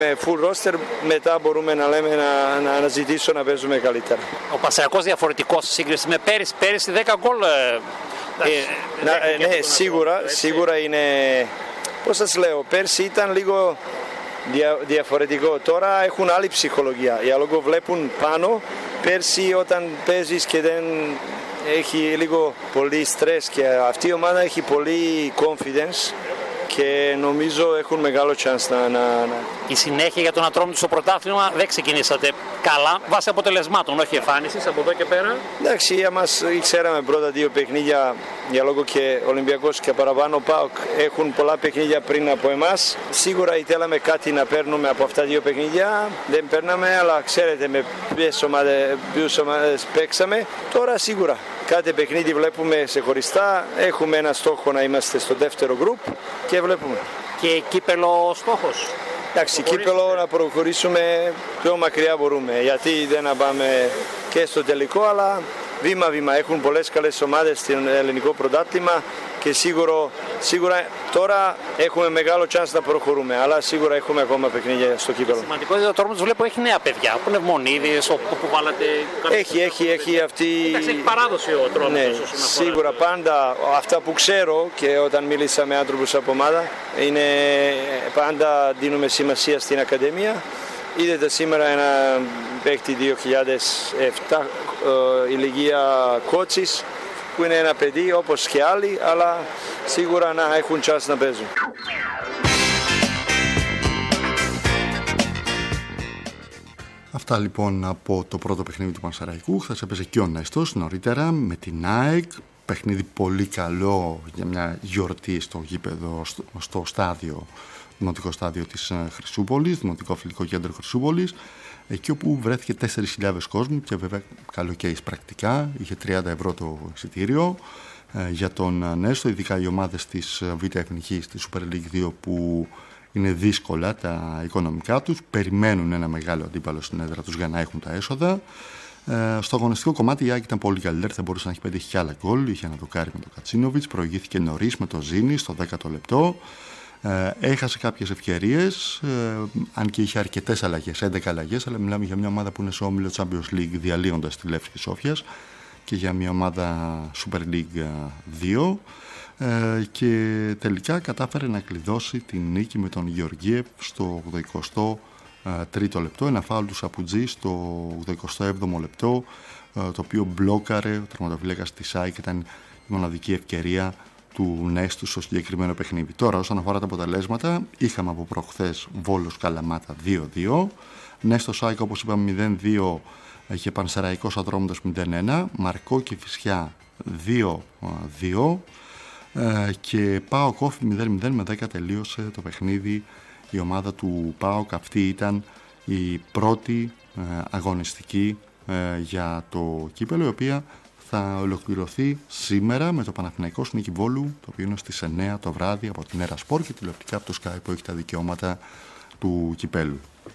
Με full roster μετά μπορούμε να λέμε να αναζητήσω να παίζουμε καλύτερα. Ο Πανσεραϊκός διαφορετικός σε σύγκριση με πέρυσι 10 γκολ. Ναι, σίγουρα είναι, πώς σας λέω, πέρσι ήταν λίγο διαφορετικό. Τώρα έχουν άλλη ψυχολογία. Οι λόγω βλέπουν πάνω. Πέρσι όταν παίζεις και δεν έχει λίγο πολύ στρες και αυτή η ομάδα έχει πολύ confidence και νομίζω έχουν μεγάλο chance να... Η συνέχεια για τον Ατρόμητο στο πρωτάθλημα δεν ξεκινήσατε καλά, βάσει αποτελεσμάτων, όχι εμφάνισης από εδώ και πέρα. Εντάξει, μας ξέραμε πρώτα δύο παιχνίδια, για λόγω και Ολυμπιακός και παραπάνω ΠΑΟΚ έχουν πολλά παιχνίδια πριν από εμάς. Σίγουρα ήθελαμε κάτι να παίρνουμε από αυτά δύο παιχνίδια, δεν παίρναμε, αλλά ξέρετε με ποιες ομάδες παίξαμε. Τώρα σίγουρα κάθε παιχνίδι βλέπουμε σε χωριστά, έχουμε ένα στόχο να είμαστε στο δεύτερο γκρουπ και βλέπουμε. Και κύπελο στόχος. Εντάξει, κύπελο να προχωρήσουμε πιο μακριά μπορούμε, γιατί δεν να πάμε και στο τελικό, αλλά βήμα-βήμα. Έχουν πολλές καλές ομάδες στο ελληνικό πρωτάθλημα και σίγουρα τώρα έχουμε μεγάλο chance να προχωρούμε, αλλά σίγουρα έχουμε ακόμα παιχνίδια στο κύπελο. Σημαντικό είναι ότι ο Ατρόμητος βλέπω έχει νέα παιδιά, που είναι Μονίδης, όπου βάλατε... Έχει αυτή... Εντάξει, έχει παράδοση ο Ατρόμητος. Ναι, σίγουρα πάντα αυτά που ξέρω και όταν μίλησα με άνθρωπους από ομάδα, είναι πάντα δίνουμε σημασία στην Ακαδημία. Είδατε σήμερα ένα παίκτη 2007 ηλικία κότσις που είναι ένα παιδί όπως και άλλοι, αλλά σίγουρα να έχουν chance να παίζουν. Αυτά λοιπόν από το πρώτο παιχνίδι του Πανσεραϊκού. Χθες έπαιζε και ο Νέστος νωρίτερα με την ΑΕΚ. Παιχνίδι πολύ καλό για μια γιορτή στο γήπεδο, στο στάδιο, δημοτικό στάδιο της Χρυσούπολης, δημοτικό φιλικό κέντρο Χρυσούπολης, εκεί όπου βρέθηκε 4.000 κόσμου και βέβαια καλοκαίρις πρακτικά, είχε 30 ευρώ το εισιτήριο για τον Νέστο, ειδικά οι ομάδες της Β' Εθνικής, της Super League 2 που είναι δύσκολα τα οικονομικά τους, περιμένουν ένα μεγάλο αντίπαλο στην έδρα τους για να έχουν τα έσοδα. Στο αγωνιστικό κομμάτι η ΑΕΚ ήταν πολύ καλύτερη, θα μπορούσε να έχει πετύχει και άλλα γκολ, είχε ένα δοκάρι με τον Κατσίνοβιτς, προηγήθηκε νωρίς με το Ζήνη στο 10ο λεπτό. Έχασε κάποιες ευκαιρίες, αν και είχε αρκετές αλλαγές, 11 αλλαγές, αλλά μιλάμε για μια ομάδα που είναι σε όμιλο Champions League διαλύοντας τη Λεύσκη Σόφιας και για μια ομάδα Super League 2 και τελικά κατάφερε να κλειδώσει την νίκη με τον Γεωργίευ στο 83ο λεπτό, ένα φάουλ του Σαπουτζή στο 87ο λεπτό, το οποίο μπλόκαρε ο τερματοφύλακας της ΑΕΚ, ήταν η μοναδική ευκαιρία του Νέστου στο συγκεκριμένο παιχνίδι. Τώρα, όσον αφορά τα αποτελέσματα, είχαμε από προχθές Βόλος Καλαμάτα 2-2, Νέστος ΑΕΚ όπως είπαμε 0-2, είχε Πανσεραϊκός Ατρόμητος 0-1, Μαρκό και Φυσιά 2-2 και ΠΑΟΚ Όφη 0-0, με 10 τελείωσε το παιχνίδι η ομάδα του ΠΑΟΚ. Αυτή ήταν η πρώτη αγωνιστική για το κύπελο, η οποία θα ολοκληρωθεί σήμερα με το Παναθηναϊκός Νίκη Βόλου, το οποίο είναι στις 9 το βράδυ από την Έρα Σπορ και τηλεοπτικά από το Sky που έχει τα δικαιώματα του κυπέλου.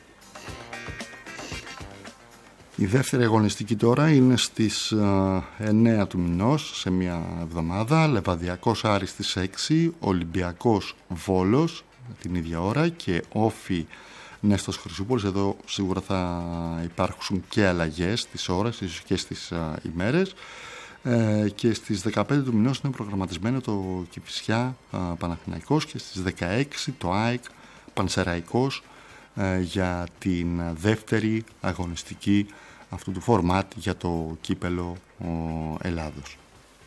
Η δεύτερη αγωνιστική τώρα είναι στις 9 του μηνός, σε μια εβδομάδα. Λεβαδιακός Άρης στις 6, Ολυμπιακός Βόλος την ίδια ώρα και Όφη Νέστος Χρυσούπολης. Εδώ σίγουρα θα υπάρξουν και αλλαγές στις ώρες, ίσως και στις ημέρες. Και στις 15 του μηνός είναι προγραμματισμένο το Κηφισιά Παναθηναϊκός και στις 16 το ΑΕΚ Πανσεραϊκός για την δεύτερη αγωνιστική αυτού του φορμάτ για το κύπελο Ελλάδος.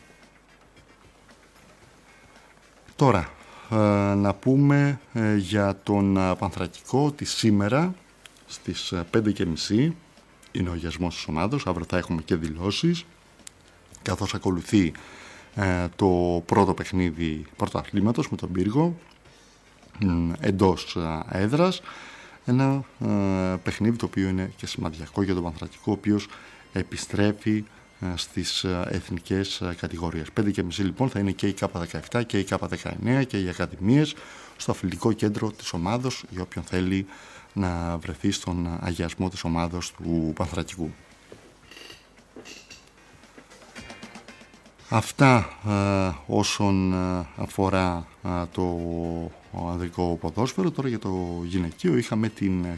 Τώρα να πούμε για τον Πανθρακικό ότι σήμερα στις 5:30 είναι ο αγιασμός της ομάδος, αύριο θα έχουμε και δηλώσεις, καθώς ακολουθεί το πρώτο παιχνίδι πρωταθλήματος με τον Πύργο εντός έδρας, ένα παιχνίδι το οποίο είναι και σημαντικό για τον Πανθρακικό, ο οποίος επιστρέφει στις εθνικές κατηγορίες. 5:30 λοιπόν θα είναι και η K17 και η K19 και οι ακαδημίες στο αθλητικό κέντρο της ομάδος για όποιον θέλει να βρεθεί στον αγιασμό της ομάδος του Πανθρακικού. Αυτά όσον αφορά το ανδρικό ποδόσφαιρο. Τώρα για το γυναικείο είχαμε την